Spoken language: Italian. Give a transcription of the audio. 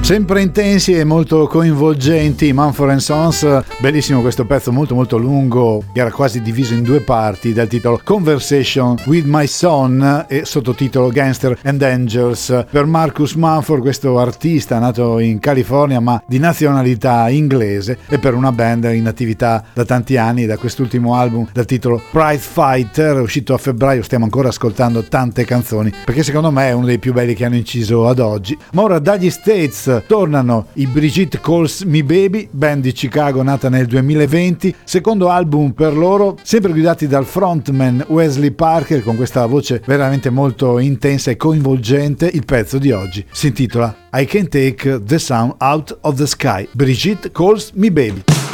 Sempre intensi e molto coinvolgenti, Mumford & Sons, bellissimo questo pezzo molto lungo, che era quasi diviso in due parti, dal titolo Conversation with My Son e sottotitolo Gangster and Angels. Per Marcus Mumford, questo artista nato in California ma di nazionalità inglese e per una band in attività da tanti anni, da quest'ultimo album dal titolo Pride Fighter, uscito a febbraio, stiamo ancora ascoltando tante canzoni, perché secondo me è uno dei più belli che hanno inciso ad oggi. Ma ora dagli States tornano i Brigitte Calls Me Baby, band di Chicago nata nel 2020, secondo album per loro, sempre guidati dal frontman Wesley Parker con questa voce veramente molto intensa e coinvolgente. Il pezzo di oggi si intitola I Can't Take the Sun Out of the Sky, Brigitte Calls Me Baby.